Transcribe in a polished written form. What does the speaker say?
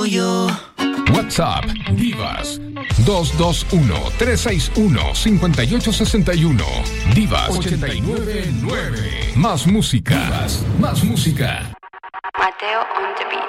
WhatsApp Divas 221-361-5861. Divas 899. Más música. Divas, más música. Mateo on the beat.